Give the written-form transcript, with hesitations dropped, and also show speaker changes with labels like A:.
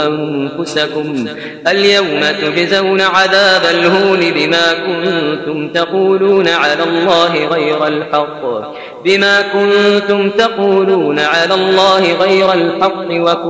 A: أنفسكم اليوم تجزون عذاب الهون بما كنتم تقولون على الله غير الحق